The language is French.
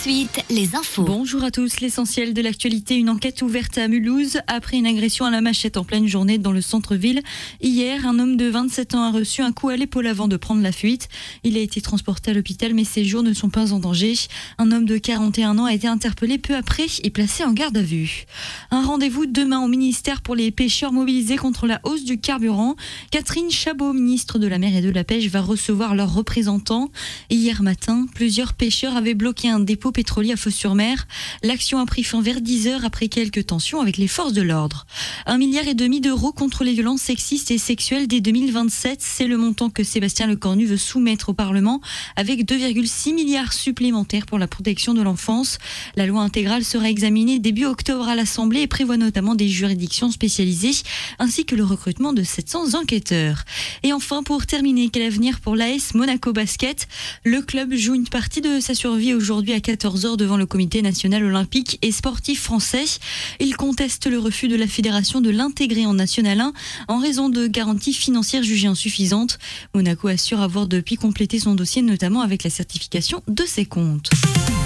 suite, les infos. Bonjour à tous, l'essentiel de l'actualité, une enquête ouverte à Mulhouse après une agression à la machette en pleine journée dans le centre-ville. Hier, un homme de 27 ans a reçu un coup à l'épaule avant de prendre la fuite. Il a été transporté à l'hôpital mais ses jours ne sont pas en danger. Un homme de 41 ans a été interpellé peu après et placé en garde à vue. Un rendez-vous demain au ministère pour les pêcheurs mobilisés contre la hausse du carburant. Catherine Chabot, ministre de la Mer et de la Pêche, va recevoir leurs représentants. Hier matin, plusieurs pêcheurs avaient bloqué un dépôt pétrolier à Fos-sur-Mer. L'action a pris fin vers 10h après quelques tensions avec les forces de l'ordre. 1,5 milliard d'euros contre les violences sexistes et sexuelles dès 2027, c'est le montant que Sébastien Lecornu veut soumettre au Parlement avec 2,6 milliards supplémentaires pour la protection de l'enfance. La loi intégrale sera examinée début octobre à l'Assemblée et prévoit notamment des juridictions spécialisées ainsi que le recrutement de 700 enquêteurs. Et enfin, pour terminer, quel avenir pour l'AS Monaco Basket? Le club joue une partie de sa survie aujourd'hui à 14h devant le comité national olympique et sportif français. Il conteste le refus de la fédération de l'intégrer en National 1 en raison de garanties financières jugées insuffisantes. Monaco assure avoir depuis complété son dossier, notamment avec la certification de ses comptes.